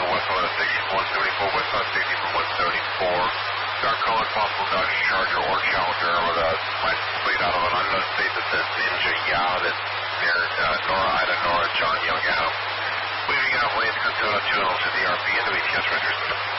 to westbound at 174, westbound safety from 174. Dark code, possible Dodge Charger or Challenger with a license plate out of an unknown state that says Ninja Ya, that's near Nora, Ida, Nora, John Young, Adam. Leaving out lanes, Crypto 2 and also DRP into ATS registers.